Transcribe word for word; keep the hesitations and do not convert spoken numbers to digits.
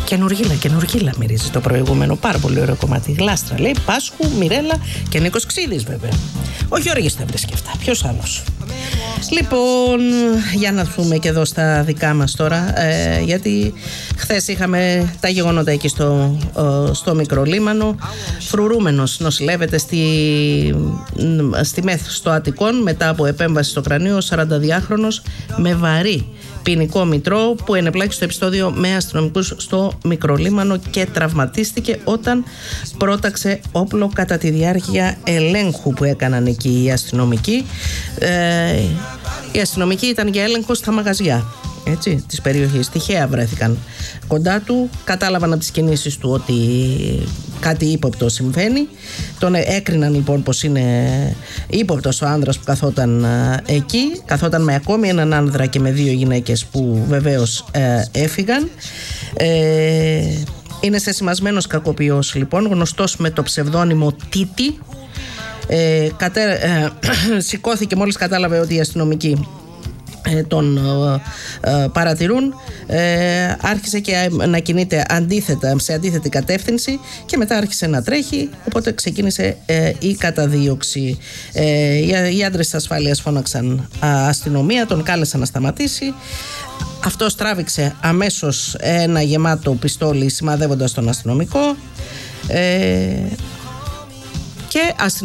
Καινουργίλα, καινουργίλα μυρίζει το προηγούμενο. Πάρα πολύ ωραίο κομμάτι. Γλάστρα λέει, Πάσχου, Μιρέλα και Νίκος Ξίδης βέβαια. Ο Γιώργης τα βρίσκει αυτά. Ποιος άλλος? Λοιπόν, για να δούμε και εδώ στα δικά μας τώρα, ε, γιατί χθες είχαμε τα γεγονότα εκεί στο, ε, στο Μικρολίμανο. Φρουρούμενος νοσηλεύεται στη, στη ΜΕΘ στο Αττικόν μετά από επέμβαση στο κρανίο, σαρανταδυάχρονος με βαρύ ποινικό μητρό που ενεπλάκη στο επεισόδιο με αστυνομικούς στο Μικρολίμανο και τραυματίστηκε όταν πρόταξε όπλο κατά τη διάρκεια ελέγχου που έκαναν εκεί οι αστυνομικοί. Ε, οι αστυνομικοί ήταν για έλεγχο στα μαγαζιά, έτσι, της περιοχής. Τυχαία βρέθηκαν κοντά του, κατάλαβαν από τις κινήσεις του ότι κάτι ύποπτο συμβαίνει. Τον έκριναν λοιπόν πως είναι ύποπτος ο άνδρας που καθόταν εκεί. Καθόταν με ακόμη έναν άνδρα και με δύο γυναίκες που βεβαίως ε, έφυγαν. Ε, είναι σεσημασμένος κακοποιός λοιπόν, γνωστός με το ψευδόνυμο Τίτη. Ε, κατέ, ε, σηκώθηκε μόλις κατάλαβε ότι οι αστυνομικοί τον ε, ε, παρατηρούν, ε, άρχισε και να κινείται αντίθετα, σε αντίθετη κατεύθυνση και μετά άρχισε να τρέχει, οπότε ξεκίνησε ε, η καταδίωξη. ε, οι, οι άντρες της ασφάλειας φώναξαν α, αστυνομία, τον κάλεσαν να σταματήσει. Αυτός τράβηξε αμέσως ένα γεμάτο πιστόλι σημαδεύοντας τον αστυνομικό, ε, και αστυνομικό